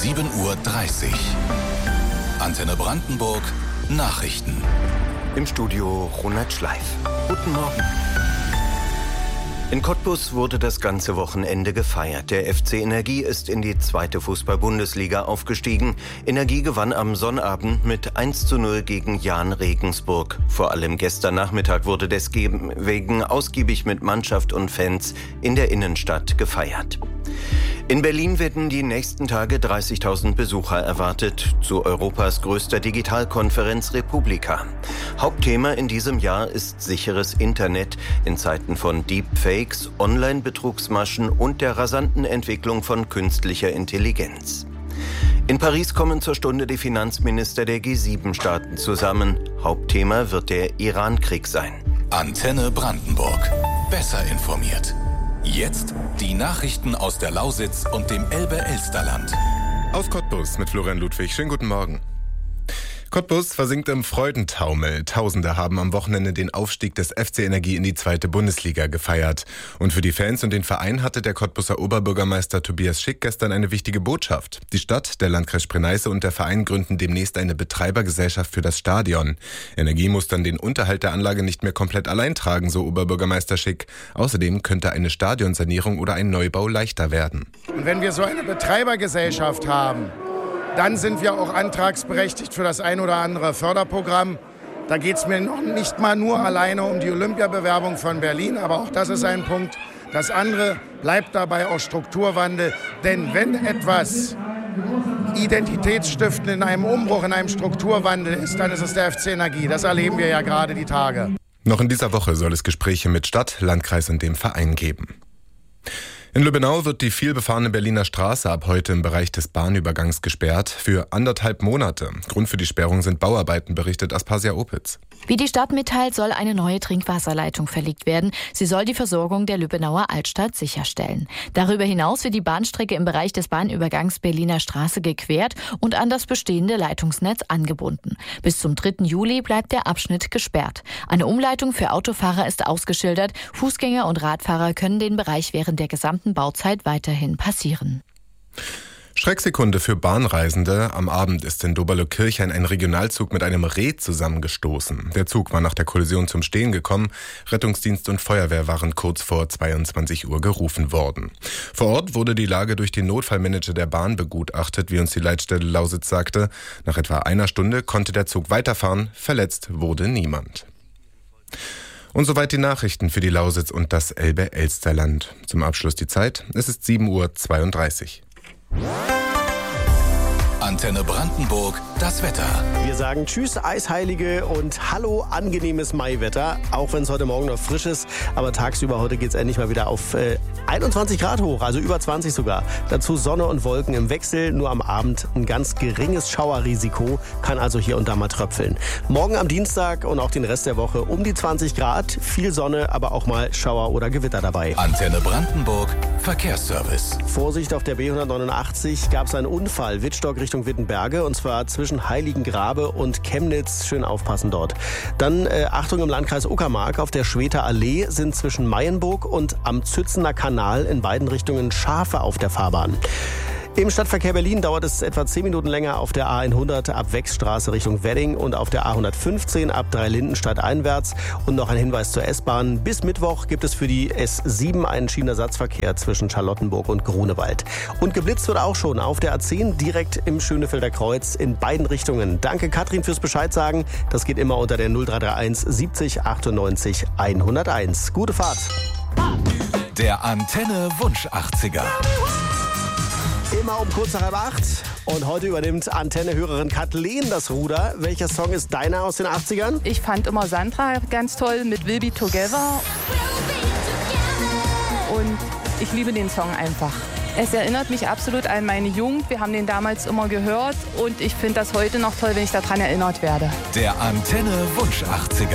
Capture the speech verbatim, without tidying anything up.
sieben Uhr dreißig. Antenne Brandenburg Nachrichten. Im Studio Ronald Schleif. Guten Morgen. In Cottbus wurde das ganze Wochenende gefeiert. Der F C Energie ist in die zweite Fußball-Bundesliga aufgestiegen. Energie gewann am Sonnabend mit eins zu null gegen Jahn Regensburg. Vor allem gestern Nachmittag wurde deswegen ausgiebig mit Mannschaft und Fans in der Innenstadt gefeiert. In Berlin werden die nächsten Tage dreißigtausend Besucher erwartet, zu Europas größter Digitalkonferenz Republika. Hauptthema in diesem Jahr ist sicheres Internet in Zeiten von Deepfakes, Online-Betrugsmaschen und der rasanten Entwicklung von künstlicher Intelligenz. In Paris kommen zur Stunde die Finanzminister der G sieben Staaten zusammen. Hauptthema wird der Iran-Krieg sein. Antenne Brandenburg. Besser informiert. Jetzt die Nachrichten aus der Lausitz und dem Elbe-Elsterland. Aus Cottbus mit Florian Ludwig. Schönen guten Morgen. Cottbus versinkt im Freudentaumel. Tausende haben am Wochenende den Aufstieg des F C Energie in die zweite Bundesliga gefeiert. Und für die Fans und den Verein hatte der Cottbuser Oberbürgermeister Tobias Schick gestern eine wichtige Botschaft. Die Stadt, der Landkreis Spree-Neiße und der Verein gründen demnächst eine Betreibergesellschaft für das Stadion. Energie muss dann den Unterhalt der Anlage nicht mehr komplett allein tragen, so Oberbürgermeister Schick. Außerdem könnte eine Stadionsanierung oder ein Neubau leichter werden. Und wenn wir so eine Betreibergesellschaft haben, dann sind wir auch antragsberechtigt für das ein oder andere Förderprogramm. Da geht es mir noch nicht mal nur alleine um die Olympiabewerbung von Berlin, aber auch das ist ein Punkt. Das andere bleibt dabei auch Strukturwandel. Denn wenn etwas identitätsstiftend in einem Umbruch, in einem Strukturwandel ist, dann ist es der F C Energie. Das erleben wir ja gerade die Tage. Noch in dieser Woche soll es Gespräche mit Stadt, Landkreis und dem Verein geben. In Lübbenau wird die vielbefahrene Berliner Straße ab heute im Bereich des Bahnübergangs gesperrt. Für anderthalb Monate. Grund für die Sperrung sind Bauarbeiten, berichtet Aspasia Opitz. Wie die Stadt mitteilt, soll eine neue Trinkwasserleitung verlegt werden. Sie soll die Versorgung der Lübbenauer Altstadt sicherstellen. Darüber hinaus wird die Bahnstrecke im Bereich des Bahnübergangs Berliner Straße gequert und an das bestehende Leitungsnetz angebunden. Bis zum dritten Juli bleibt der Abschnitt gesperrt. Eine Umleitung für Autofahrer ist ausgeschildert. Fußgänger und Radfahrer können den Bereich während der gesamten Bauzeit weiterhin passieren. Schrecksekunde für Bahnreisende. Am Abend ist in Doberlo-Kirchhain ein Regionalzug mit einem Reh zusammengestoßen. Der Zug war nach der Kollision zum Stehen gekommen. Rettungsdienst und Feuerwehr waren kurz vor zweiundzwanzig Uhr gerufen worden. Vor Ort wurde die Lage durch den Notfallmanager der Bahn begutachtet, wie uns die Leitstelle Lausitz sagte. Nach etwa einer Stunde konnte der Zug weiterfahren. Verletzt wurde niemand. Und soweit die Nachrichten für die Lausitz und das Elbe-Elsterland. Zum Abschluss die Zeit. Es ist sieben Uhr zweiunddreißig. Antenne Brandenburg, das Wetter. Wir sagen Tschüss, Eisheilige und Hallo, angenehmes Maiwetter. Auch wenn es heute Morgen noch frisch ist. Aber tagsüber heute geht es endlich mal wieder auf äh, einundzwanzig Grad hoch, also über zwanzig sogar. Dazu Sonne und Wolken im Wechsel. Nur am Abend ein ganz geringes Schauerrisiko. Kann also hier und da mal tröpfeln. Morgen am Dienstag und auch den Rest der Woche um die zwanzig Grad. Viel Sonne, aber auch mal Schauer oder Gewitter dabei. Antenne Brandenburg, Verkehrsservice. Vorsicht, auf der B hundertneunundachtzig gab es einen Unfall. Wittstock Richtung Wittenberge und zwar zwischen Heiligengrabe und Chemnitz. Schön aufpassen dort. Dann äh, Achtung im Landkreis Uckermark. Auf der Schweter Allee sind zwischen Mayenburg und am Zützener Kanal in beiden Richtungen Schafe auf der Fahrbahn. Im Stadtverkehr Berlin dauert es etwa zehn Minuten länger auf der A hundert ab Wechsstraße Richtung Wedding und auf der A hundertfünfzehn ab Dreilindenstadt einwärts. Und noch ein Hinweis zur S-Bahn. Bis Mittwoch gibt es für die S sieben einen Schienenersatzverkehr zwischen Charlottenburg und Grunewald. Und geblitzt wird auch schon auf der A zehn direkt im Schönefelder Kreuz in beiden Richtungen. Danke Katrin fürs Bescheid sagen. Das geht immer unter der null drei drei eins siebzig achtundneunzig hunderteins. Gute Fahrt. Der Antenne Wunsch achtziger. Immer um kurz nach halb acht. Und heute übernimmt Antenne-Hörerin Kathleen das Ruder. Welcher Song ist deiner aus den achtzigern? Ich fand immer Sandra ganz toll mit We'll Be Together. Und ich liebe den Song einfach. Es erinnert mich absolut an meine Jugend. Wir haben den damals immer gehört. Und ich finde das heute noch toll, wenn ich daran erinnert werde. Der Antenne Wunsch achtziger.